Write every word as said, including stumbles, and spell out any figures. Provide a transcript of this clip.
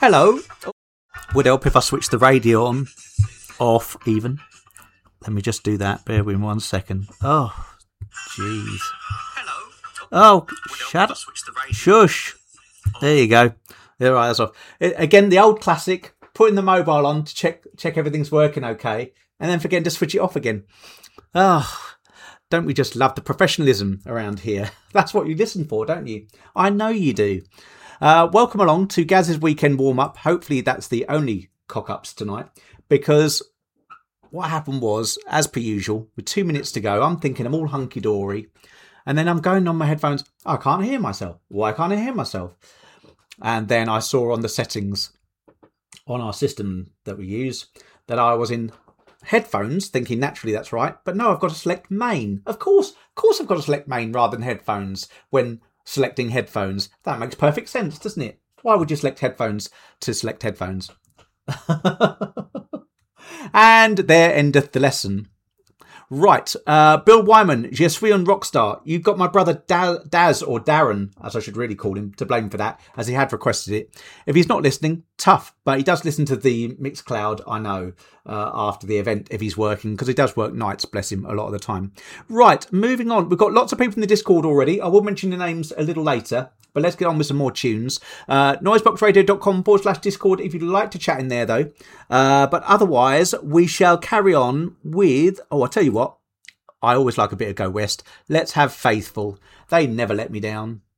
Hello. Would help if I switch the radio on, off even. Let me just do that. Bear with me one second. Oh, jeez. Hello. Oh, shut up. Shush. There you go. All right, that's off. Again, the old classic, putting the mobile on to check check everything's working okay, and then forgetting to switch it off again. Oh, don't we just love the professionalism around here? That's what you listen for, don't you? I know you do. Uh, welcome along to Gaz's weekend warm-up. Hopefully that's the only cock-ups tonight, because what happened was, as per usual, with two minutes to go, I'm thinking I'm all hunky-dory, and then I'm going on my headphones. I can't hear myself. Why can't I hear myself? And then I saw on the settings on our system that we use that I was in headphones, thinking naturally that's right, but no, I've got to select main. Of course, of course I've got to select main rather than headphones when selecting headphones. That makes perfect sense, doesn't it? Why would you select headphones to select headphones? And there endeth the lesson. Right, uh, Bill Wyman, Je suis un rockstar. You've got my brother da- Daz, or Darren, as I should really call him, to blame for that, as he had requested it. If he's not listening, tough, but he does listen to the Mixcloud, I know, uh, after the event, if he's working, because he does work nights, bless him, a lot of the time. Right, moving on. We've got lots of people in the Discord already. I will mention the names a little later, but let's get on with some more tunes. Uh, noiseboxradio.com forward slash Discord if you'd like to chat in there, though. Uh, but otherwise, we shall carry on with... Oh, I'll tell you what. I always like a bit of Go West. Let's have Faithful. They never let me down.